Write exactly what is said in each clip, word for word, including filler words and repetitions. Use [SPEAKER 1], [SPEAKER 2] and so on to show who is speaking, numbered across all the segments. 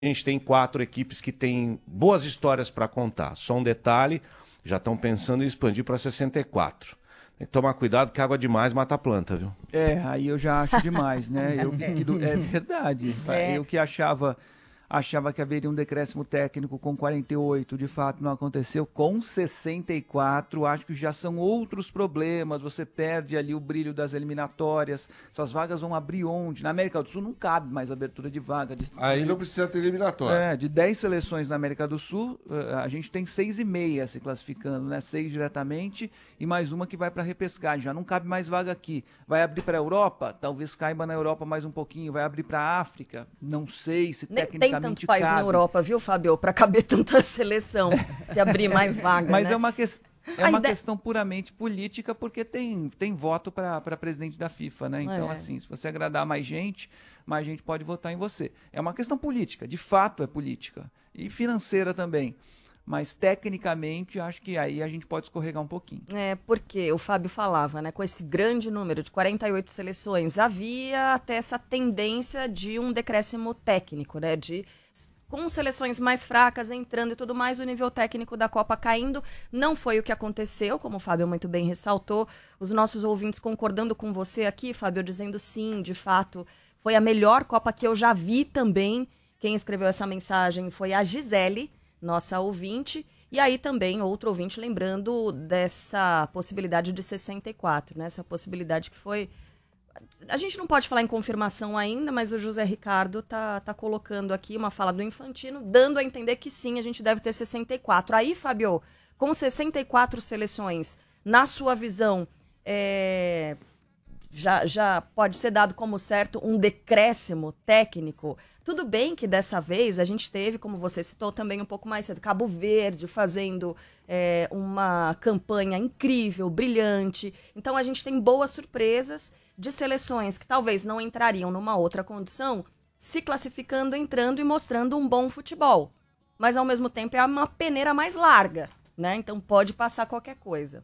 [SPEAKER 1] a gente tem quatro equipes que têm boas histórias para contar. Só um detalhe, já estão pensando em expandir para sessenta e quatro. Tem que tomar cuidado que água demais mata a planta, viu?
[SPEAKER 2] É, aí eu já acho demais, né? Eu, que, que, é verdade. É. Eu que achava... Achava que haveria um decréscimo técnico com quarenta e oito, de fato não aconteceu. Com sessenta e quatro, acho que já são outros problemas. Você perde ali o brilho das eliminatórias. Essas vagas vão abrir onde? Na América do Sul não cabe mais abertura de vaga. De,
[SPEAKER 3] Aí não precisa ter eliminatória.
[SPEAKER 2] É, de dez seleções na América do Sul, a gente tem seis e meia se classificando, né? Seis diretamente e mais uma que vai para repescagem. Já não cabe mais vaga aqui. Vai abrir para a Europa? Talvez caiba na Europa mais um pouquinho. Vai abrir para a África? Não sei se
[SPEAKER 4] Nem
[SPEAKER 2] tecnicamente
[SPEAKER 4] tem tanto país
[SPEAKER 2] cabe.
[SPEAKER 4] na Europa, viu, Fábio? Para caber tanta seleção, se abrir mais vaga,
[SPEAKER 2] Mas
[SPEAKER 4] né?
[SPEAKER 2] é uma, que... é uma
[SPEAKER 4] ideia...
[SPEAKER 2] questão puramente política, porque tem, tem voto para presidente da FIFA, né? Então,
[SPEAKER 4] é.
[SPEAKER 2] assim, se você agradar mais gente, mais gente pode votar em você. É uma questão política, de fato é política. E financeira também. Mas, tecnicamente, acho que aí a gente pode escorregar um pouquinho.
[SPEAKER 4] É, porque o Fábio falava, né, com esse grande número de quarenta e oito seleções, havia até essa tendência de um decréscimo técnico, né, de... com seleções mais fracas entrando e tudo mais, o nível técnico da Copa caindo. Não foi o que aconteceu, como o Fábio muito bem ressaltou. Os nossos ouvintes concordando com você aqui, Fábio, dizendo sim, de fato, foi a melhor Copa que eu já vi também. Quem escreveu essa mensagem foi a Gisele, nossa ouvinte. E aí também outro ouvinte lembrando dessa possibilidade de sessenta e quatro, né? Essa possibilidade que foi... A gente não pode falar em confirmação ainda, mas o José Ricardo tá, tá colocando aqui uma fala do Infantino, dando a entender que sim, a gente deve ter sessenta e quatro. Aí, Fábio, com sessenta e quatro seleções, na sua visão, é, já, já pode ser dado como certo um decréscimo técnico? Tudo bem que dessa vez a gente teve, como você citou também um pouco mais cedo, Cabo Verde fazendo é, uma campanha incrível, brilhante. Então a gente tem boas surpresas de seleções que talvez não entrariam numa outra condição, se classificando, entrando e mostrando um bom futebol. Mas ao mesmo tempo é uma peneira mais larga, né? Então pode passar qualquer coisa.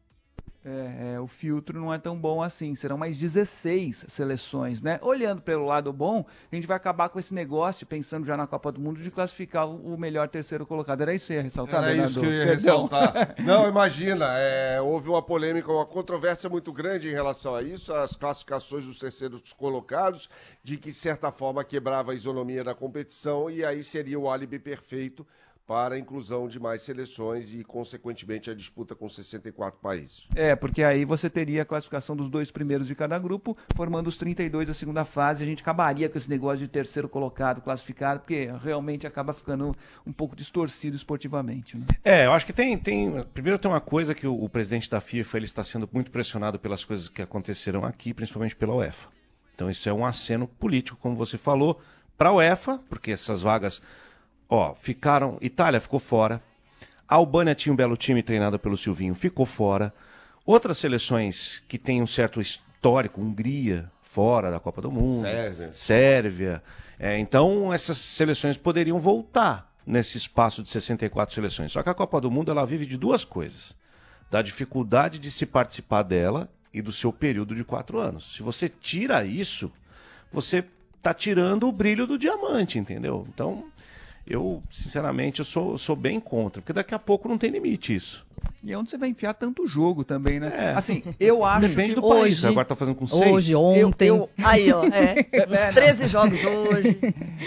[SPEAKER 2] É, é, o filtro não é tão bom assim, serão mais dezesseis seleções, né? Olhando pelo lado bom, a gente vai acabar com esse negócio, pensando já na Copa do Mundo, de classificar o melhor terceiro colocado. Era isso que eu ia ressaltar,
[SPEAKER 3] Era
[SPEAKER 2] Bernardo?
[SPEAKER 3] isso que eu ia
[SPEAKER 2] Perdão.
[SPEAKER 3] ressaltar. Não, imagina, é, houve uma polêmica, uma controvérsia muito grande em relação a isso, as classificações dos terceiros colocados, de que, de certa forma, quebrava a isonomia da competição e aí seria o álibi perfeito para a inclusão de mais seleções e, consequentemente, a disputa com sessenta e quatro países.
[SPEAKER 2] É, porque aí você teria a classificação dos dois primeiros de cada grupo, formando os trinta e dois da segunda fase, a gente acabaria com esse negócio de terceiro colocado, classificado, porque realmente acaba ficando um pouco distorcido esportivamente, né?
[SPEAKER 1] É, eu acho que tem, tem... Primeiro tem uma coisa que o, o presidente da FIFA ele está sendo muito pressionado pelas coisas que aconteceram aqui, principalmente pela UEFA. Então isso é um aceno político, como você falou, para a UEFA, porque essas vagas... Ó, ficaram... Itália ficou fora. A Albânia tinha um belo time treinado pelo Silvinho, ficou fora. Outras seleções que têm um certo histórico, Hungria, fora da Copa do Mundo.
[SPEAKER 3] Sérvia.
[SPEAKER 1] Sérvia. É, então, essas seleções poderiam voltar nesse espaço de sessenta e quatro seleções. Só que a Copa do Mundo, ela vive de duas coisas. Da dificuldade de se participar dela e do seu período de quatro anos. Se você tira isso, você está tirando o brilho do diamante, entendeu? Então... Eu, sinceramente, eu sou, sou bem contra, porque daqui a pouco não tem limite isso.
[SPEAKER 2] E é onde você vai enfiar tanto jogo também, né?
[SPEAKER 1] É.
[SPEAKER 2] Assim, eu acho
[SPEAKER 1] Depende
[SPEAKER 2] que
[SPEAKER 1] do
[SPEAKER 2] hoje,
[SPEAKER 1] país. Agora tá fazendo com seis.
[SPEAKER 4] Hoje, ontem.
[SPEAKER 2] Eu, eu...
[SPEAKER 4] Aí, ó, é. Uns treze jogos hoje.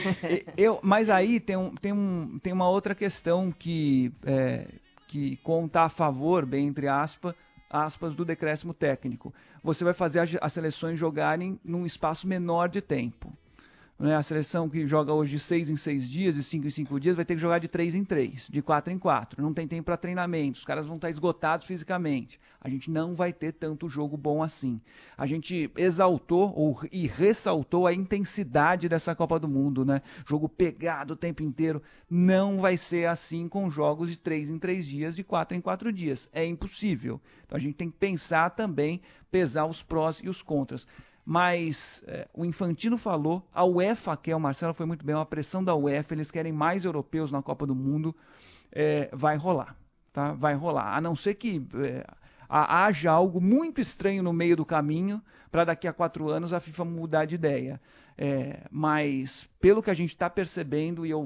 [SPEAKER 2] Eu, mas aí tem, um, tem, um, tem uma outra questão que, é, que conta a favor, bem entre aspas, aspas, do decréscimo técnico. Você vai fazer as, as seleções jogarem num espaço menor de tempo. Né? A seleção que joga hoje de seis em seis dias, de cinco em cinco dias, vai ter que jogar de três em três, de quatro em quatro. Não tem tempo para treinamento, os caras vão estar esgotados fisicamente. A gente não vai ter tanto jogo bom assim. A gente exaltou ou, e ressaltou a intensidade dessa Copa do Mundo, né? Jogo pegado o tempo inteiro. Não vai ser assim com jogos de três em três dias, de quatro em quatro dias. É impossível. Então a gente tem que pensar também, pesar os prós e os contras. Mas é, o Infantino falou, a UEFA quer, o Marcelo foi muito bem, uma pressão da UEFA, eles querem mais europeus na Copa do Mundo, é, vai rolar, tá? Vai rolar, a não ser que é, haja algo muito estranho no meio do caminho para daqui a quatro anos a FIFA mudar de ideia. É, mas, pelo que a gente está percebendo, e eu